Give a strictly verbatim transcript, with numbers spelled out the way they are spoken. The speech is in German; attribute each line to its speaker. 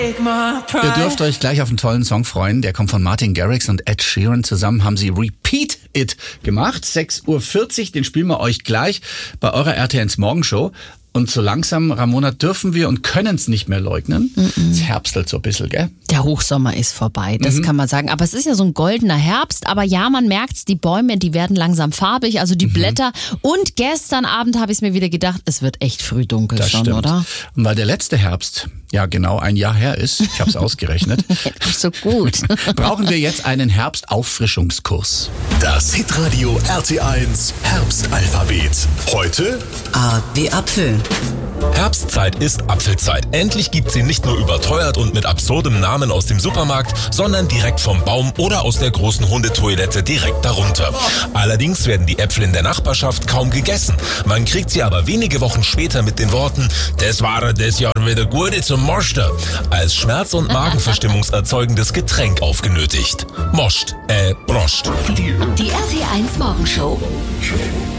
Speaker 1: Ihr dürft euch gleich auf einen tollen Song freuen. Der kommt von Martin Garrix und Ed Sheeran. Zusammen haben sie Repeat It gemacht. sechs Uhr vierzig, den spielen wir euch gleich bei eurer R T L eins Morgenshow. Und so langsam, Ramona, dürfen wir und können es nicht mehr leugnen. Mm-mm. Es herbstelt so ein bisschen, gell?
Speaker 2: Der Hochsommer ist vorbei, das mhm. kann man sagen. Aber es ist ja so ein goldener Herbst. Aber ja, man merkt's, die Bäume, die werden langsam farbig, also die mhm. Blätter. Und gestern Abend habe ich es mir wieder gedacht, es wird echt früh dunkel
Speaker 1: das
Speaker 2: schon,
Speaker 1: stimmt.
Speaker 2: oder?
Speaker 1: Und weil der letzte Herbst ja genau ein Jahr her ist, ich habe es ausgerechnet,
Speaker 2: so gut,
Speaker 1: brauchen wir jetzt einen Herbstauffrischungskurs.
Speaker 3: Das Hitradio R T L eins Herbstalphabet. Heute
Speaker 4: A wie Apfel.
Speaker 5: Herbstzeit ist Apfelzeit. Endlich gibt's sie nicht nur überteuert und mit absurdem Namen aus dem Supermarkt, sondern direkt vom Baum oder aus der großen Hundetoilette direkt darunter. Allerdings werden die Äpfel in der Nachbarschaft kaum gegessen. Man kriegt sie aber wenige Wochen später mit den Worten, das war das Jahr wieder gute zum Moster, als Schmerz- und Magenverstimmungserzeugendes Getränk aufgenötigt. Moscht, äh, Broscht.
Speaker 6: Die R T L eins Morgenshow.